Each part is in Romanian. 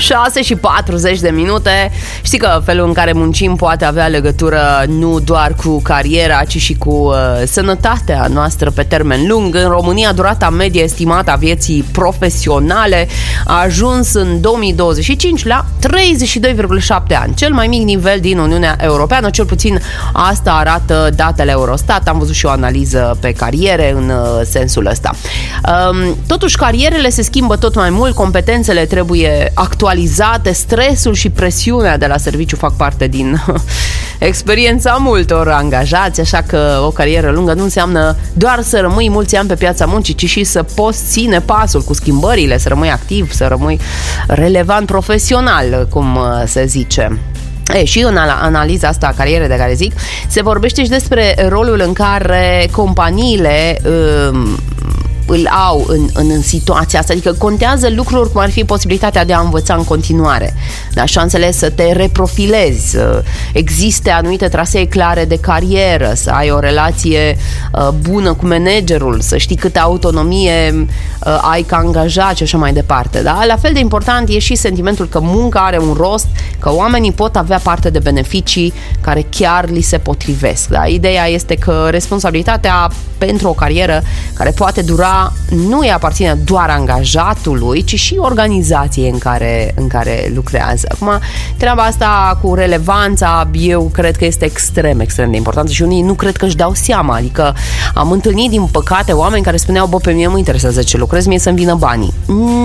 6 și 40 de minute. Știi că felul în care muncim poate avea legătură nu doar cu cariera, ci și cu sănătatea noastră pe termen lung. În România, durata medie estimată a vieții profesionale a ajuns în 2025 la 32,7 ani, cel mai mic nivel din Uniunea Europeană, cel puțin asta arată datele Eurostat. Am văzut și o analiză pe cariere în sensul ăsta. Totuși, carierele se schimbă tot mai mult, competențele trebuie actualizate, stresul și presiunea de la serviciu fac parte din experiența multor angajați, așa că o carieră lungă nu înseamnă doar să rămâi mulți ani pe piața muncii, ci și să poți ține pasul cu schimbările, să rămâi activ, să rămâi relevant profesional, cum se zice. Și în analiza asta a carierei de care zic, se vorbește și despre rolul în care companiile îl au în situația asta, adică contează lucruri cum ar fi posibilitatea de a învăța în continuare, da, șansele să te reprofilezi, să existe anumite trasee clare de carieră, să ai o relație bună cu managerul, să știi câtă autonomie ai ca angajat și așa mai departe. Da? La fel de important e și sentimentul că munca are un rost, că oamenii pot avea parte de beneficii care chiar li se potrivesc. Da? Ideea este că responsabilitatea pentru o carieră care poate dura nu îi aparține doar angajatului, ci și organizației în care lucrează. Acum, treaba asta cu relevanța, eu cred că este extrem de importantă și unii nu cred că își dau seama. Adică am întâlnit, din păcate, oameni care spuneau, bă, pe mine mă interesează ce lucrez, mie să-mi vină banii.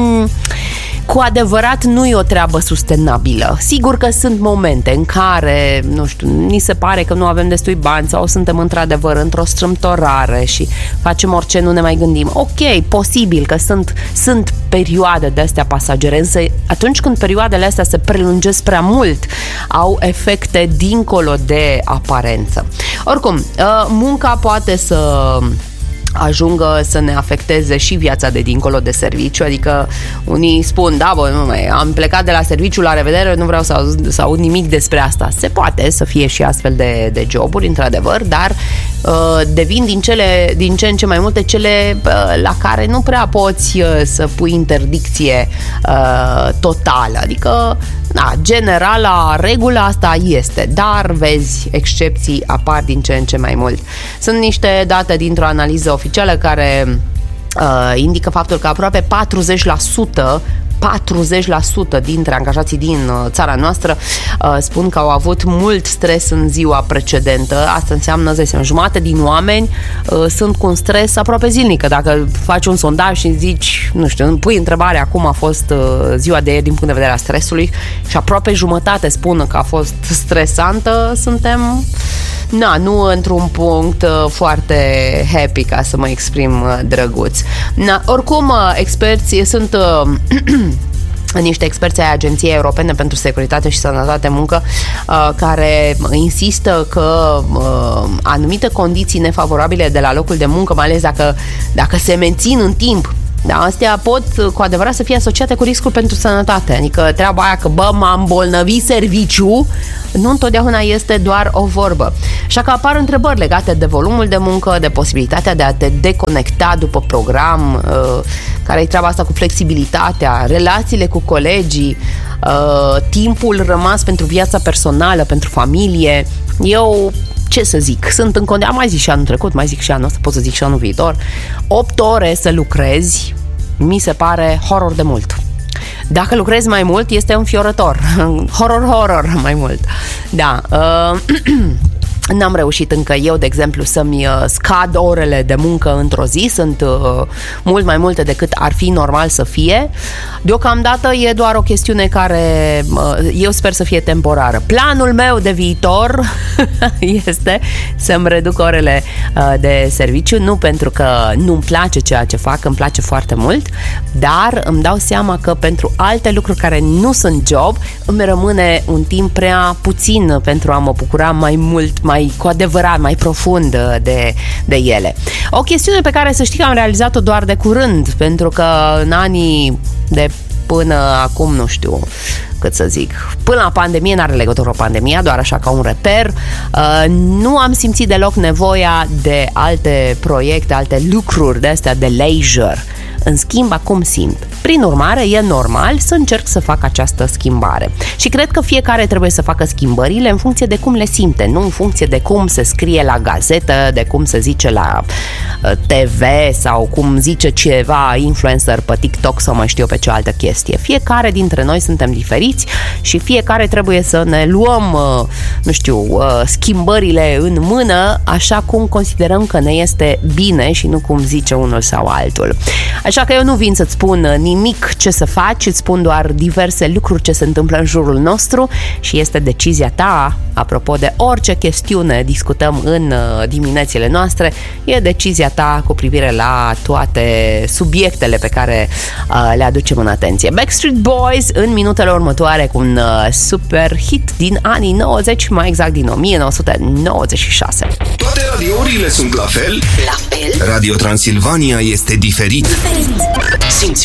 Cu adevărat nu e o treabă sustenabilă. Sigur că sunt momente în care, nu știu, ni se pare că nu avem destui bani sau suntem într-adevăr într-o strâmtorare și facem orice, nu ne mai gândim. Ok, posibil că sunt perioade de-astea pasagere, însă atunci când perioadele astea se prelungesc prea mult, au efecte dincolo de aparență. Oricum, munca poate să ajungă să ne afecteze și viața de dincolo de serviciu, adică unii spun, da, bă, am plecat de la serviciu, la revedere, nu vreau să aud nimic despre asta. Se poate să fie și astfel de joburi, într-adevăr, dar devin din ce în ce mai multe cele la care nu prea poți să pui interdicție totală, adică da, generala regula asta este, dar vezi, excepții apar din ce în ce mai mult. Sunt niște date dintr-o analiză oficială care indică faptul că aproape 40% dintre angajații din țara noastră spun că au avut mult stres în ziua precedentă. Asta înseamnă, jumătate din oameni sunt cu un stres aproape zilnic. Dacă faci un sondaj și zici, nu știu, pui întrebarea cum a fost ziua de ieri din punct de vedere a stresului și aproape jumătate spun că a fost stresantă, suntem nu într-un punct foarte happy, ca să mă exprim drăguț. Oricum, experții sunt niște experți ai Agenției Europene pentru Securitate și Sănătate Muncă care insistă că anumite condiții nefavorabile de la locul de muncă, mai ales dacă se mențin în timp, da, astea pot cu adevărat să fie asociate cu riscul pentru sănătate. Adică treaba aia că, bă, m-am îmbolnăvit serviciu, nu întotdeauna este doar o vorbă. Așa că apar întrebări legate de volumul de muncă, de posibilitatea de a te deconecta după program, care-i treaba asta cu flexibilitatea, relațiile cu colegii, timpul rămas pentru viața personală, pentru familie. Eu, ce să zic, sunt în am mai zis și anul trecut, mai zic și anul ăsta, pot să zic și anul viitor, 8 ore să lucrezi mi se pare horror de mult. Dacă lucrezi mai mult, este înfiorător. Horror mai mult. Da. N-am reușit încă eu, de exemplu, să-mi scad orele de muncă într-o zi. Sunt mult mai multe decât ar fi normal să fie. Deocamdată e doar o chestiune care eu sper să fie temporară. Planul meu de viitor este să-mi reduc orele de serviciu, nu pentru că nu-mi place ceea ce fac, îmi place foarte mult, dar îmi dau seama că pentru alte lucruri care nu sunt job, îmi rămâne un timp prea puțin pentru a mă bucura mai mult, mai cu adevărat, mai profund de ele. O chestiune pe care să știi că am realizat-o doar de curând, pentru că în anii de până acum, nu știu cât să zic, până la pandemie, n-are legătură cu pandemia, doar așa ca un reper, nu am simțit deloc nevoia de alte proiecte, alte lucruri de astea de leisure În schimb, acum simt. Prin urmare, e normal să încerc să fac această schimbare. Și cred că fiecare trebuie să facă schimbările în funcție de cum le simte, nu în funcție de cum se scrie la gazetă, de cum se zice la TV sau cum zice ceva influencer pe TikTok sau mai știu eu pe ce altă chestie. Fiecare dintre noi suntem diferiți și fiecare trebuie să ne luăm, schimbările în mână așa cum considerăm că ne este bine și nu cum zice unul sau altul. Așa că eu nu vin să-ți spun nimic ce să faci, îți spun doar diverse lucruri ce se întâmplă în jurul nostru și este decizia ta. Apropo de orice chestiune discutăm în diminețile noastre, e decizia ta cu privire la toate subiectele pe care le aducem în atenție. Backstreet Boys în minutele următoare cu un super hit din anii 90, mai exact din 1996. Toate radiourile sunt la fel? La fel? Radio Transilvania este diferit. Simți